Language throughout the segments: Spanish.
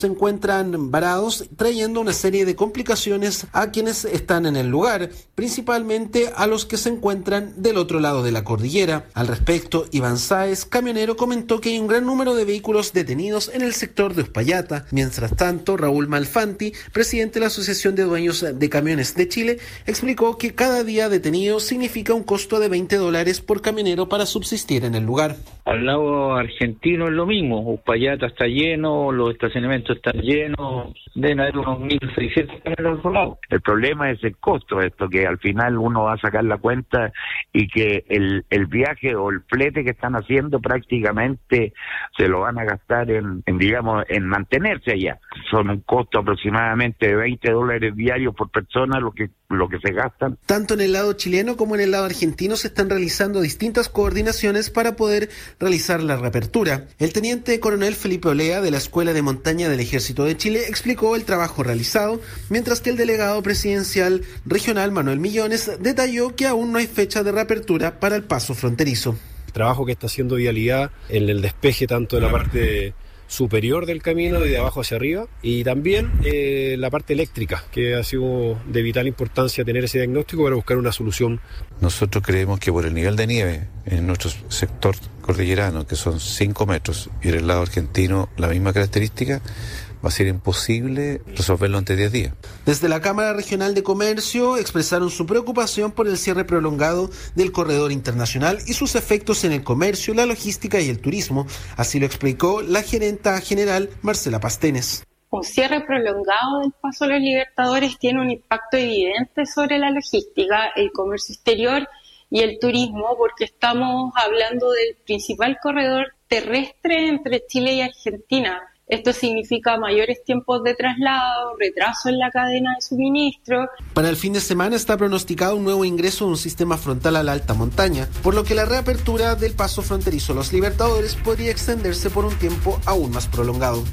se encuentran varados, trayendo una serie de complicaciones a quienes están en el lugar, principalmente a los que se encuentran del otro lado de la cordillera. Al respecto, Iván Sáez, camionero, comentó que hay un gran número de vehículos detenidos en el sector de Uspallata. Mientras tanto, Raúl Malfanti, presidente de la Asociación de Dueños de Camiones de Chile, explicó que cada día detenido significa un costo de $20 por camionero para subsistir en el lugar. Al lado argentino es lo mismo, Uspallata está lleno, los estacionamientos están llenos, deben haber unos 1.600 camiones al otro lado. El problema es el costo, esto que al final uno va a sacar la cuenta y que el viaje o el flete que están haciendo prácticamente se lo van a gastar en mantenerse allá. Son un costo aproximadamente de $20 diarios por persona lo que se gastan. Tanto en el lado chileno como en el lado argentino se están realizando distintas coordinaciones para poder realizar la reapertura. El teniente coronel Felipe Olea, de la Escuela de Montaña del Ejército de Chile, explicó el trabajo realizado, mientras que el delegado presidencial regional Manuel Millones detalló que aún no hay fecha de reapertura para el paso fronterizo. El trabajo que está haciendo Vialidad en el despeje tanto de la parte superior del camino y de abajo hacia arriba, y también la parte eléctrica, que ha sido de vital importancia tener ese diagnóstico para buscar una solución. Nosotros creemos que por el nivel de nieve en nuestro sector cordillerano, que son 5 metros, y en el lado argentino la misma característica, va a ser imposible resolverlo antes de 10 días. Desde la Cámara Regional de Comercio expresaron su preocupación por el cierre prolongado del corredor internacional y sus efectos en el comercio, la logística y el turismo. Así lo explicó la gerenta general Marcela Pastenes. Un cierre prolongado del Paso de los Libertadores tiene un impacto evidente sobre la logística, el comercio exterior y el turismo, porque estamos hablando del principal corredor terrestre entre Chile y Argentina. Esto significa mayores tiempos de traslado, retraso en la cadena de suministro. Para el fin de semana está pronosticado un nuevo ingreso de un sistema frontal a la alta montaña, por lo que la reapertura del paso fronterizo Los Libertadores podría extenderse por un tiempo aún más prolongado.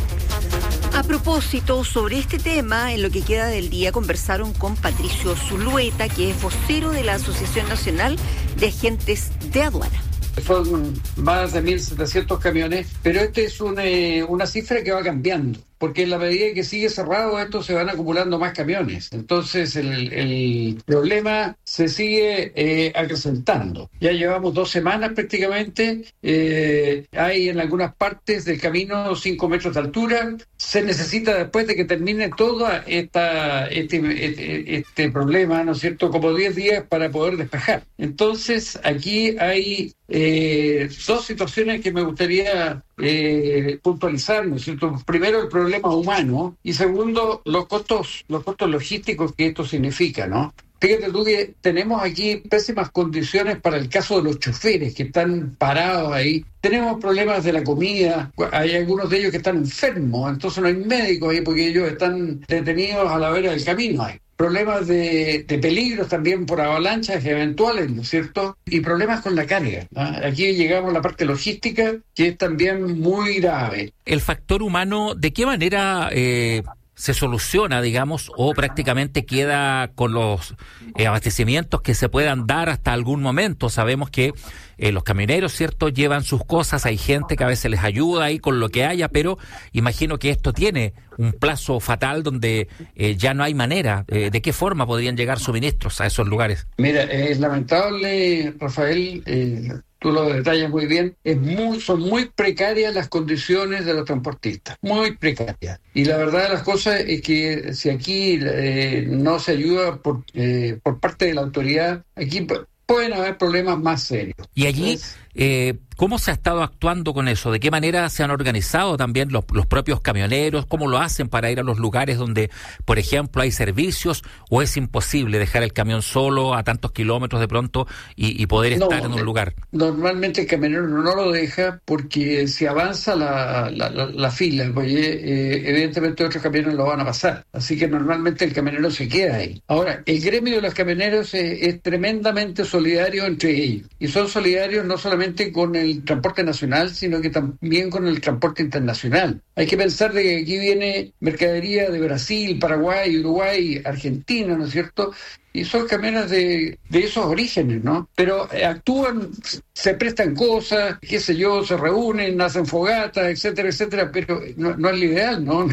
A propósito, sobre este tema, en lo que queda del día conversaron con Patricio Zulueta, que es vocero de la Asociación Nacional de Agentes de Aduana. Son más de 1.700 camiones, pero esta es una cifra que va cambiando, porque en la medida que sigue cerrado esto se van acumulando más camiones. Entonces el problema se sigue acrecentando. Ya llevamos 2 semanas prácticamente, hay en algunas partes del camino 5 metros de altura. Se necesita, después de que termine todo este problema, ¿no es cierto?, como 10 días para poder despejar. Entonces aquí hay 2 situaciones que me gustaría puntualizar, ¿no es cierto? Primero, el problema humano, y segundo, los costos logísticos que esto significa, ¿no? Fíjate tú que tenemos aquí pésimas condiciones para el caso de los choferes que están parados ahí. Tenemos problemas de la comida, hay algunos de ellos que están enfermos, entonces no hay médicos ahí porque ellos están detenidos a la vera del camino ahí. Problemas de peligros también por avalanchas eventuales, ¿no es cierto? Y problemas con la carga, ¿no? Aquí llegamos a la parte logística, que es también muy grave. El factor humano, ¿de qué manera se soluciona, digamos, o prácticamente queda con los abastecimientos que se puedan dar hasta algún momento? Sabemos que los camioneros, ¿cierto?, llevan sus cosas, hay gente que a veces les ayuda ahí con lo que haya, pero imagino que esto tiene un plazo fatal donde ya no hay manera. ¿De qué forma podrían llegar suministros a esos lugares? Mira, es lamentable, Rafael, tú lo detallas muy bien, son muy precarias las condiciones de los transportistas, muy precarias. Y la verdad de las cosas es que si aquí no se ayuda por parte de la autoridad, aquí pueden haber problemas más serios. Y allí, ¿cómo se ha estado actuando con eso? ¿De qué manera se han organizado también los propios camioneros? ¿Cómo lo hacen para ir a los lugares donde, por ejemplo, hay servicios? ¿O es imposible dejar el camión solo a tantos kilómetros de pronto y poder estar en un lugar? Normalmente el camionero no lo deja porque si avanza la fila, evidentemente otros camioneros lo van a pasar. Así que normalmente el camionero se queda ahí. Ahora, el gremio de los camioneros es tremendamente solidario entre ellos. Y son solidarios no solamente con el transporte nacional, sino que también con el transporte internacional. Hay que pensar de que aquí viene mercadería de Brasil, Paraguay, Uruguay, Argentina, ¿no es cierto? Y son camiones de esos orígenes, ¿no? Pero actúan, se prestan cosas, qué sé yo, se reúnen, hacen fogatas, etcétera, etcétera, pero no es lo ideal, ¿no?